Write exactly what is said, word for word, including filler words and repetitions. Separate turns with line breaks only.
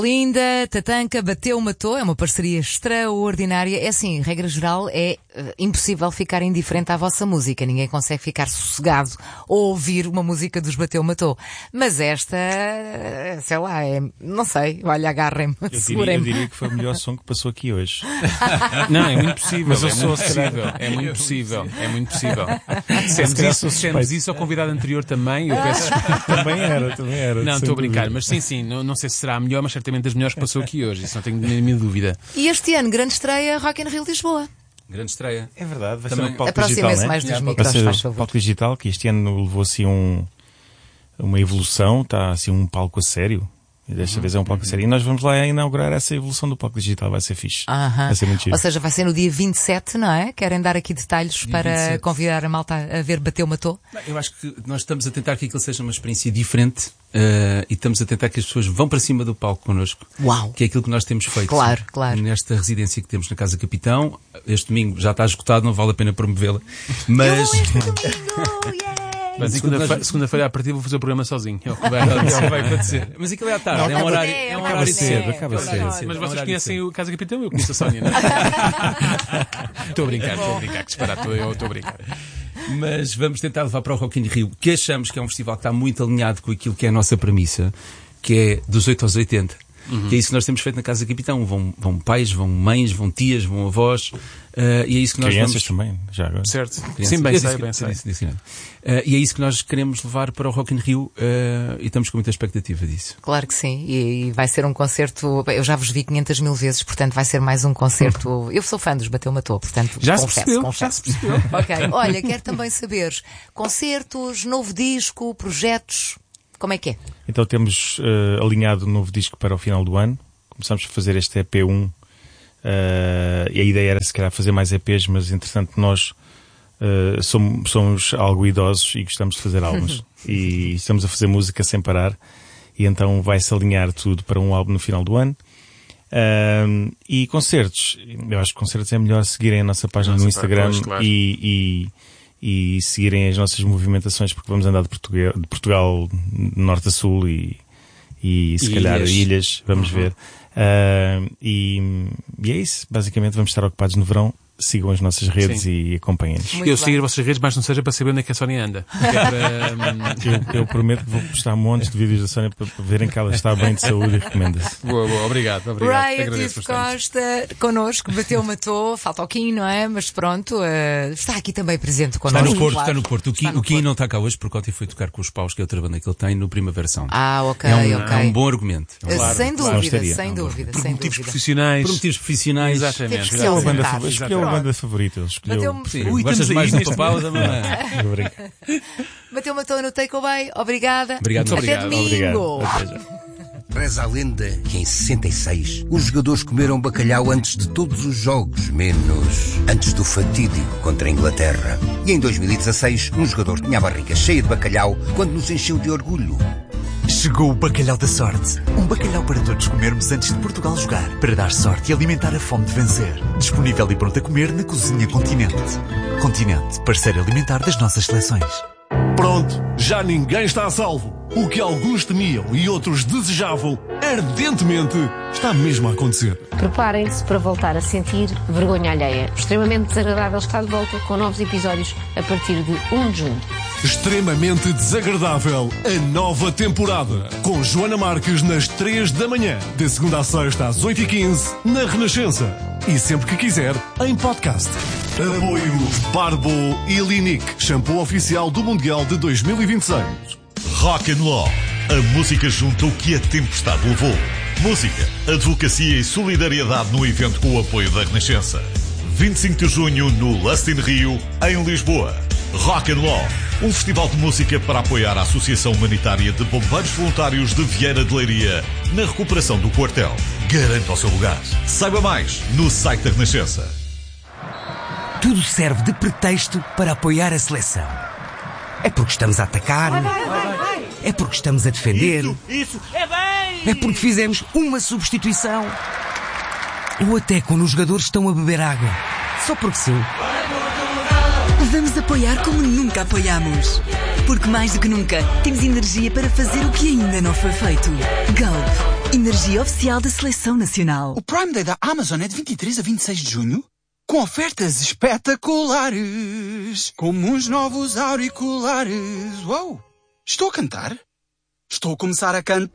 Linda, Tatanka, Bateu, Matou, é uma parceria extraordinária. É assim, regra geral, é uh, impossível ficar indiferente à vossa música. Ninguém consegue ficar sossegado ou ouvir uma música dos Bateu, Matou. Mas esta, sei lá, é, não sei, olha, agarrem-me,
eu diria,
segurem-me.
eu diria que foi o melhor som que passou aqui hoje.
Não, é muito possível.
Mas eu
é
sou
muito possível. É muito possível. É muito possível. Dissemos isso, dissemos isso ao convidado anterior também. Eu peço
Também era, também era.
Não,
sem
estou a brincar,
dúvida.
mas sim, sim, não, não sei se será a melhor, mas certamente das melhores que passou aqui hoje, isso não tenho nenhuma dúvida.
E este ano, grande estreia, Rock in Rio Lisboa.
Grande estreia.
É verdade, vai
Também
ser um palco digital,
aproximem-se
não é?
mais dos
Vai
micros,
ser
faz
um
favor.
palco digital, que este ano levou assim um, uma evolução, está assim um palco a sério. E desta
Uhum.
vez é um palco a sério. E nós vamos lá inaugurar essa evolução do palco digital, vai ser fixe.
Aham.
Vai ser muito giro.
Ou seja, vai ser no dia vinte e sete, não é? Querem dar aqui detalhes para
vinte e sete.
convidar a malta a ver Bateu, Matou?
Eu acho que nós estamos a tentar que aquilo seja uma experiência diferente uh, e estamos a tentar que as pessoas vão para cima do palco connosco.
Uau!
Que é aquilo que nós temos feito.
Claro, claro.
Nesta residência que temos na Casa Capitão. Este domingo já está esgotado, não vale a pena promovê-la. Mas...
Mas segunda-feira, segunda-feira a partir vou fazer o programa sozinho. É o que vai acontecer.
vai acontecer. Mas aquilo é à tarde, é um horário, é um horário
cedo,
cedo.
acaba
É um horário
cedo.
Mas
é um
vocês
horário
conhecem
cedo.
o Casa Capitão? Eu conheço a Sónia, não é? Estou a brincar, estou a brincar, que disparate, estou eu estou a brincar.
Mas vamos tentar levar para o Rock in Rio, que achamos que é um festival que está muito alinhado com aquilo que é a nossa premissa, que é dos oito aos oitenta. Uhum. Que é isso que nós temos feito na Casa Capitão. Vão, vão pais, vão mães, vão tias, vão avós. Uh, e é isso que nós
Crianças
vamos...
também, já agora.
Certo.
Crianças.
Sim, bem
Eu
sei,
disse-
bem sei.
disse- disse- disse- uh, e é isso que nós queremos levar para o Rock in Rio uh, e estamos com muita expectativa disso.
Claro que sim, e, e vai ser um concerto, bem, eu já vos vi quinhentas mil vezes, portanto vai ser mais um concerto. Eu sou fã dos Bateu, Matou, portanto
Já se
confesso,
percebeu,
confesso.
já se percebeu.
Ok, olha, quero também saber, concertos, novo disco, projetos, como é que é?
Então temos uh, alinhado um novo disco para o final do ano. Começámos a fazer este E P um. Uh, e a ideia era se calhar fazer mais E Ps, mas entretanto nós uh, somos, somos algo idosos e gostamos de fazer álbuns. E estamos a fazer música sem parar. E então vai-se alinhar tudo para um álbum no final do ano. Uh, e concertos. Eu acho que concertos é melhor seguirem a nossa página
Nossa,
no Instagram
pois, claro.
e, e, e seguirem as nossas movimentações, porque vamos andar de Portugal, de Portugal norte a sul e, e se
E
calhar
ilhas.
ilhas, vamos ver. Uh, e, e é isso, basicamente vamos estar ocupados no verão. Sigam as nossas redes
Sim.
e acompanhem-nos.
Muito
Eu
bem.
sigo as vossas redes, mas não seja para saber onde é que a Sónia anda. Que é para, hum,
Eu, eu prometo que vou postar montes de vídeos da Sónia para para verem que ela está bem de saúde e recomenda-se.
Boa, boa, obrigado, obrigado.
Riot
Agradeço
Yves
bastante.
Costa connosco, Bateu, Matou, falta o Kim, não é? Mas pronto, eh, está aqui também presente
Está
connosco.
no Porto,
claro.
está no Porto. O Kim,
Está no
o Kim
Porto.
não está cá hoje porque ontem foi tocar com os Paus, que é outra banda que ele tem, no Primavera Sound.
Ah, ok,
é, um,
ok.
é um bom argumento. É um
Eh,
claro,
sem
claro.
dúvida,
estaria.
sem dúvida,
Por
sem
motivos
dúvida.
profissionais.
Por motivos profissionais.
Teve
Exatamente.
que
Escolheu a
ser
banda,
sentado.
fa- escolheu a banda favorita. Ele escolheu.
Bateu-me-
Sim,
Ui,
gostas
estamos
mais
aí
do
neste
Papau da mamãe.
Eu brinco.
Bateu, Matou no Takeaway, obrigada.
Obrigado,
Até
obrigado.
domingo.
Obrigado. Até já.
Reza a lenda que em sessenta e seis os jogadores comeram bacalhau antes de todos os jogos, menos antes do fatídico contra a Inglaterra. E em dois mil e dezasseis, um jogador tinha a barriga cheia de bacalhau quando nos encheu de orgulho.
Chegou o bacalhau da sorte. Um bacalhau para todos comermos antes de Portugal jogar. Para dar sorte e alimentar a fome de vencer. Disponível e pronto a comer na Cozinha Continente. Continente, parceiro alimentar das nossas seleções.
Pronto, já ninguém está a salvo. O que alguns temiam e outros desejavam ardentemente está mesmo a acontecer.
Preparem-se para voltar a sentir vergonha alheia. Extremamente desagradável está de volta com novos episódios a partir de primeiro de junho.
Extremamente desagradável a nova temporada. Com Joana Marques nas três da manhã. De segunda a sexta às oito e quinze na Renascença. E sempre que quiser, em podcast. Apoio Barbo e Linic, shampoo oficial do Mundial de dois mil e vinte e seis.
Rock and Law. A música junta o que a tempestade levou. Música, advocacia e solidariedade no evento com o apoio da Renascença. vinte e cinco de junho no Lust in Rio, em Lisboa. Rock and Law. Um festival de música para apoiar a Associação Humanitária de Bombeiros Voluntários de Vieira de Leiria na recuperação do quartel. Garanta o seu lugar. Saiba mais no site da Renascença.
Tudo serve de pretexto para apoiar a seleção. É porque estamos a atacar, é porque estamos a defender,
Isso, isso, é bem!
é porque fizemos uma substituição. Ou até quando os jogadores estão a beber água. Só porque sim.
Vamos apoiar como nunca apoiamos. Porque mais do que nunca, temos energia para fazer o que ainda não foi feito. Galp. Energia oficial da Seleção Nacional.
O Prime Day da Amazon é de vinte e três a vinte e seis de junho, com ofertas espetaculares, como uns novos auriculares. Uau! Estou a cantar? Estou a começar a cantar.